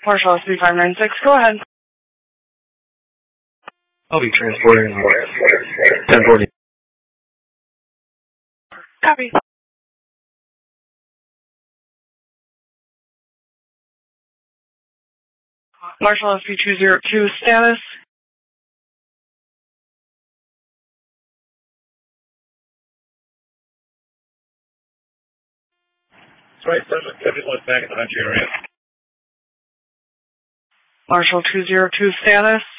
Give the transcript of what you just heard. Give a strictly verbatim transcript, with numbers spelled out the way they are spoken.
Marshall S B five nine six, go ahead. I'll be transporting ten forty. Copy. Marshall S B two zero two, status. Right, everyone's back in the country area. Marshall two zero two, status.